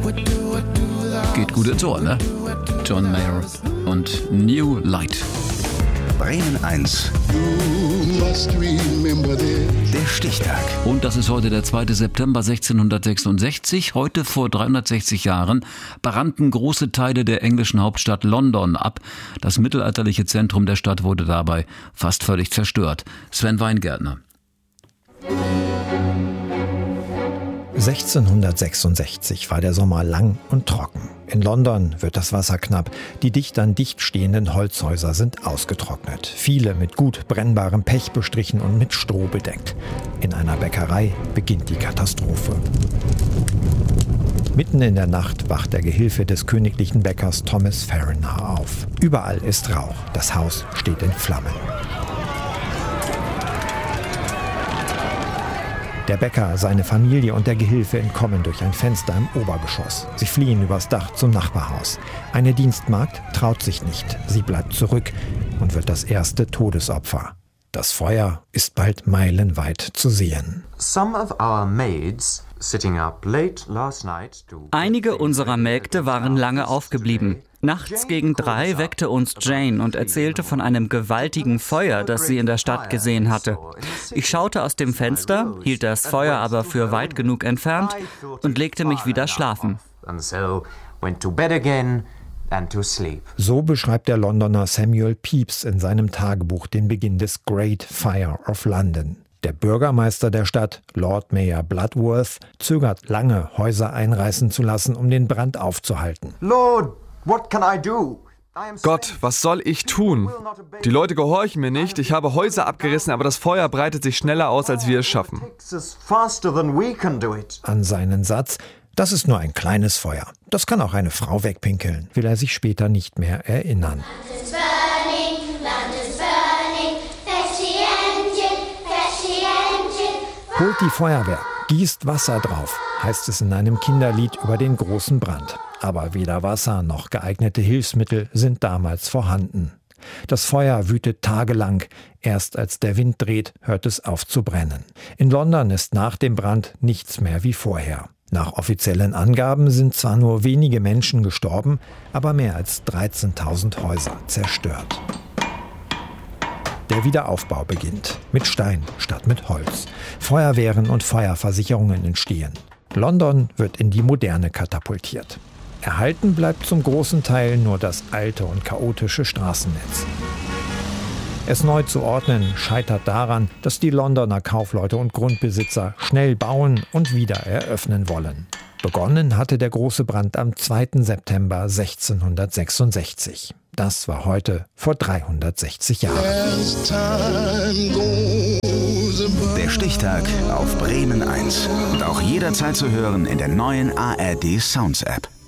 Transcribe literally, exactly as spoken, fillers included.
Geht gut ins Ohr, ne? John Mayer und New Light. Bremen eins. Der Stichtag. Und das ist heute der zweite September sechzehnhundertsechsundsechzig. Heute vor dreihundertsechzig Jahren brannten große Teile der englischen Hauptstadt London ab. Das mittelalterliche Zentrum der Stadt wurde dabei fast völlig zerstört. Sven Weingärtner. sechzehnhundertsechsundsechzig war der Sommer lang und trocken. In London wird das Wasser knapp. Die dicht an dicht stehenden Holzhäuser sind ausgetrocknet. Viele mit gut brennbarem Pech bestrichen und mit Stroh bedeckt. In einer Bäckerei beginnt die Katastrophe. Mitten in der Nacht wacht der Gehilfe des königlichen Bäckers Thomas Farringhar auf. Überall ist Rauch. Das Haus steht in Flammen. Der Bäcker, seine Familie und der Gehilfe entkommen durch ein Fenster im Obergeschoss. Sie fliehen übers Dach zum Nachbarhaus. Eine Dienstmagd traut sich nicht. Sie bleibt zurück und wird das erste Todesopfer. Das Feuer ist bald meilenweit zu sehen. Einige unserer Mägde waren lange aufgeblieben. Nachts gegen drei weckte uns Jane und erzählte von einem gewaltigen Feuer, das sie in der Stadt gesehen hatte. Ich schaute aus dem Fenster, hielt das Feuer aber für weit genug entfernt und legte mich wieder schlafen. So beschreibt der Londoner Samuel Pepys in seinem Tagebuch den Beginn des Great Fire of London. Der Bürgermeister der Stadt, Lord Mayor Bloodworth, zögert lange, Häuser einreißen zu lassen, um den Brand aufzuhalten. Lord, what can I do? Gott, was soll ich tun? Die Leute gehorchen mir nicht. Ich habe Häuser abgerissen, aber das Feuer breitet sich schneller aus, als wir es schaffen. An seinen Satz, das ist nur ein kleines Feuer. Das kann auch eine Frau wegpinkeln, will er sich später nicht mehr erinnern. Holt die Feuerwehr, gießt Wasser drauf, heißt es in einem Kinderlied über den großen Brand. Aber weder Wasser noch geeignete Hilfsmittel sind damals vorhanden. Das Feuer wütet tagelang. Erst als der Wind dreht, hört es auf zu brennen. In London ist nach dem Brand nichts mehr wie vorher. Nach offiziellen Angaben sind zwar nur wenige Menschen gestorben, aber mehr als dreizehntausend Häuser zerstört. Der Wiederaufbau beginnt. Mit Stein statt mit Holz. Feuerwehren und Feuerversicherungen entstehen. London wird in die Moderne katapultiert. Erhalten bleibt zum großen Teil nur das alte und chaotische Straßennetz. Es neu zu ordnen scheitert daran, dass die Londoner Kaufleute und Grundbesitzer schnell bauen und wieder eröffnen wollen. Begonnen hatte der große Brand am zweiten September sechzehnhundertsechsundsechzig. Das war heute vor dreihundertsechzig Jahren. Der Stichtag auf Bremen eins. Und auch jederzeit zu hören in der neuen A R D Sounds App.